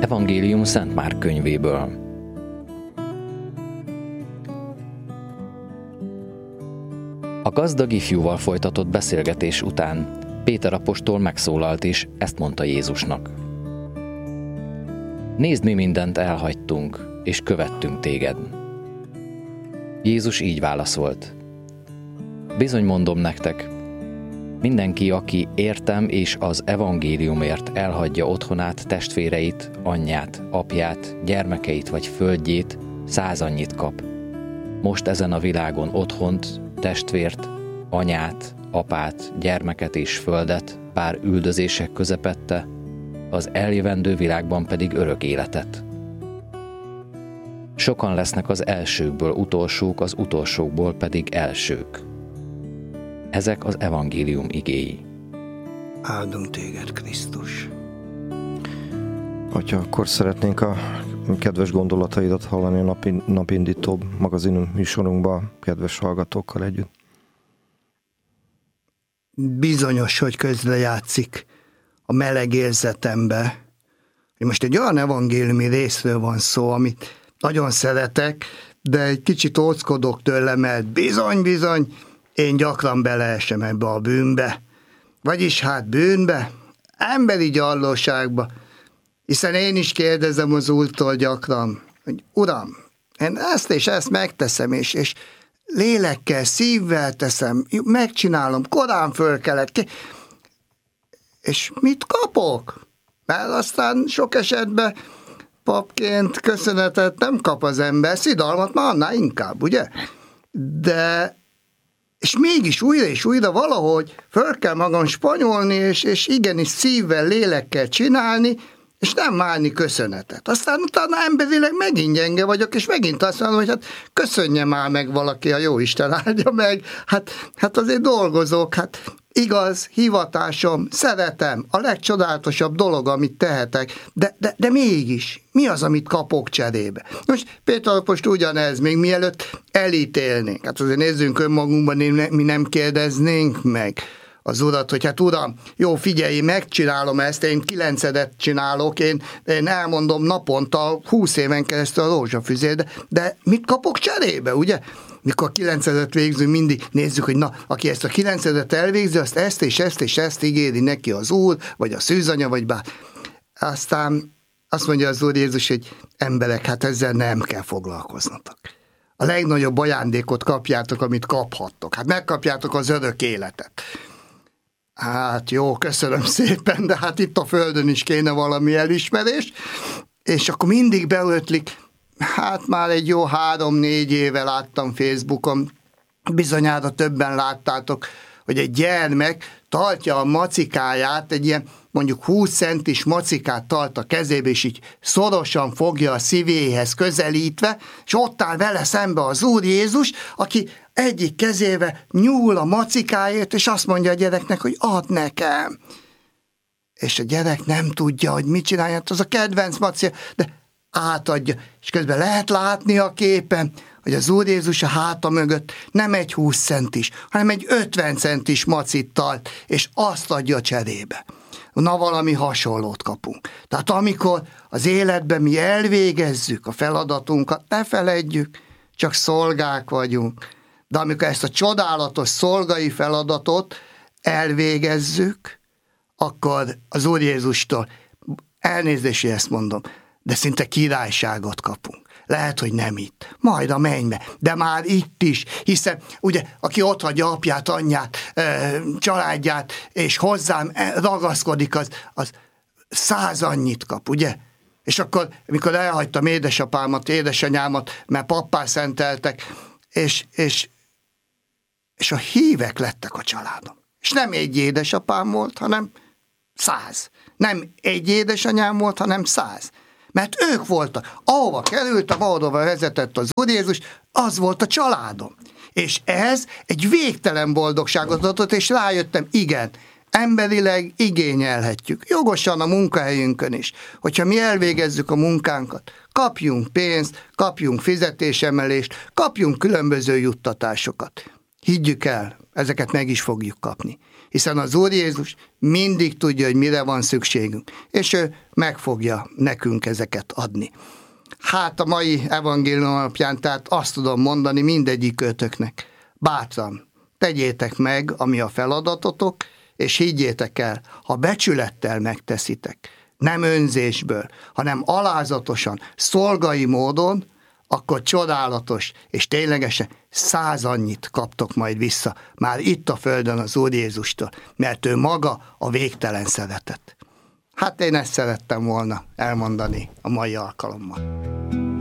Evangélium Szent Márk könyvéből. A gazdag ifjúval folytatott beszélgetés után Péter apostol megszólalt és ezt mondta Jézusnak. Nézd, mi mindent elhagytunk, és követtünk téged. Jézus így válaszolt. Bizony mondom nektek, mindenki, aki értem és az evangéliumért elhagyja otthonát, testvéreit, anyját, apját, gyermekeit vagy földjét, 100 annyit kap. Most ezen a világon otthont, testvért, anyát, apát, gyermeket és földet, pár üldözések közepette, az eljövendő világban pedig örök életet. Sokan lesznek az elsőkből utolsók, az utolsókból pedig elsők. Ezek az evangélium igéi. Áldunk téged, Krisztus! Atya, akkor szeretnénk a kedves gondolataidat hallani a napindító magazin műsorunkban, kedves hallgatókkal együtt. Bizonyos, hogy közrejátszik a meleg érzetembe, hogy most egy olyan evangéliumi részről van szó, amit nagyon szeretek, de egy kicsit óckodok tőle, mert bizony, én gyakran beleesem ebbe a bűnbe. Vagyis hát bűnbe, emberi gyarlóságba, hiszen én is kérdezem az Úrtól gyakran, hogy Uram, én ezt és ezt megteszem, és lélekkel, szívvel teszem, megcsinálom, korán fölkelek, és mit kapok? Mert aztán sok esetben papként köszönetet nem kap az ember, szidalmat már annál inkább, ugye? De és mégis újra és újra valahogy föl kell magam spanyolni, és igenis szívvel, lélekkel csinálni, és nem várni köszönetet. Aztán utána emberileg megint gyenge vagyok, és megint azt mondom, hogy hát köszönje már meg valaki, a Jóisten áldja meg, hát azért dolgozok, hát igaz, hivatásom, szeretem, a legcsodálatosabb dolog, amit tehetek, de mégis, mi az, amit kapok cserébe? Most Péter most ugyanez, még mielőtt elítélnénk, hát azért nézzünk önmagunkban, mi nem kérdeznénk meg az Urat, hogy hát Uram, jó, figyelj, megcsinálom ezt, én 9-et csinálok, én elmondom naponta 20 éven keresztül a rózsafüzét, de mit kapok cserébe, ugye? Mikor 9-et végzünk, mindig nézzük, hogy na, aki ezt a 9-et elvégzi, azt ezt és ezt ígéri neki az Úr, vagy a szűzanya, vagy bár. Aztán azt mondja az Úr Jézus, hogy emberek, hát ezzel nem kell foglalkoznatok. A legnagyobb ajándékot kapjátok, amit kaphattok. Hát megkapjátok az örök életet. Hát jó, köszönöm szépen, de hát itt a Földön is kéne valami elismerés, és akkor mindig beötlik, hát már egy jó 3-4 éve láttam Facebookon, bizonyára többen láttátok, hogy egy gyermek tartja a macikáját, egy ilyen mondjuk 20 centis macikát tart a kezébe, és így szorosan fogja a szívéhez közelítve, és ott áll vele szembe az Úr Jézus, aki egyik kezébe nyúl a macikáért, és azt mondja a gyereknek, hogy add nekem. És a gyerek nem tudja, hogy mit csinálja, az a kedvenc macia, de átadja. És közben lehet látni a képen, hogy az Úr Jézus a háta mögött nem egy 20 centis, hanem egy 50 centis macit tart, és azt adja cserébe. Na, valami hasonlót kapunk. Tehát amikor az életben mi elvégezzük a feladatunkat, ne feledjük, csak szolgák vagyunk. De amikor ezt a csodálatos szolgai feladatot elvégezzük, akkor az Úr Jézustól, elnézést, hogy ezt mondom, de szinte királyságot kapunk. Lehet, hogy nem itt, majd a mennybe, de már itt is, hiszen ugye, aki ott hagyja apját, anyját, családját, és hozzám ragaszkodik, az 100 annyit kap, ugye? És akkor, amikor elhagytam édesapámat, édesanyámat, mert pappá szenteltek, és a hívek lettek a családom. És nem egy édesapám volt, hanem 100. Nem egy édesanyám volt, hanem 100. Mert ők voltak. Ahova kerültem, ahova vezetett az Úr Jézus, az volt a családom. És ez egy végtelen boldogságot adott, és rájöttem, igen, emberileg igényelhetjük. Jogosan a munkahelyünkön is. Hogyha mi elvégezzük a munkánkat, kapjunk pénzt, kapjunk fizetésemelést, kapjunk különböző juttatásokat. Higgyük el, ezeket meg is fogjuk kapni. hiszen az Úr Jézus mindig tudja, hogy mire van szükségünk, és ő meg fogja nekünk ezeket adni. Hát a mai evangélium alapján, tehát azt tudom mondani mindegyik kötöknek, bátran, tegyétek meg, ami a feladatotok, és higgyétek el, ha becsülettel megteszitek, nem önzésből, hanem alázatosan, szolgai módon, akkor csodálatos, és ténylegesen 100 annyit kaptok majd vissza, már itt a földön az Úr Jézustól, mert ő maga a végtelen szeretet. Hát én ezt szerettem volna elmondani a mai alkalommal.